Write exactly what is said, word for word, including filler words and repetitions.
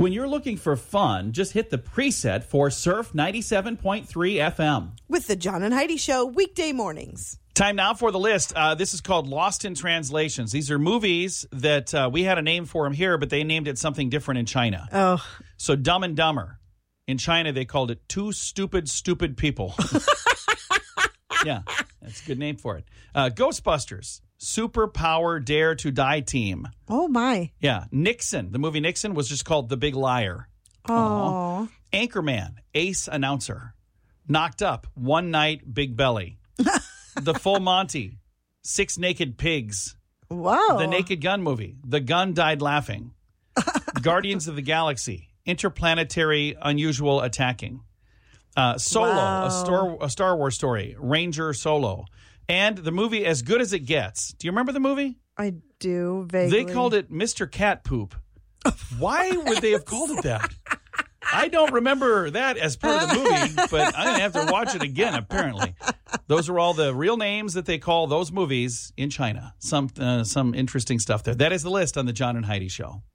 When you're looking for fun, just hit the preset for Surf ninety-seven point three F M. With the John and Heidi Show weekday mornings. Time now for the list. Uh, this is called Lost in Translations. These are movies that uh, we had a name for them here, but they named it something different in China. Oh. So Dumb and Dumber. In China, they called it Two Stupid, Stupid People. Yeah, that's a good name for it. Uh, Ghostbusters. Superpower Dare to Die Team. Oh, my. Yeah. Nixon. The movie Nixon was just called The Big Liar. Oh. Anchorman. Ace Announcer. Knocked Up. One Night. Big Belly. The Full Monty. Six Naked Pigs. Wow. The Naked Gun movie. The Gun Died Laughing. Guardians of the Galaxy. Interplanetary Unusual Attacking. Uh, Solo. Wow. A, Star, a Star Wars story. Ranger Solo. And the movie As Good as It Gets. Do you remember the movie? I do, vaguely. They called it Mister Cat Poop. Why would they have called it that? I don't remember that as part of the movie, but I'm going to have to watch it again, apparently. Those are all the real names that they call those movies in China. Some uh, some interesting stuff there. That is the list on the John and Heidi Show.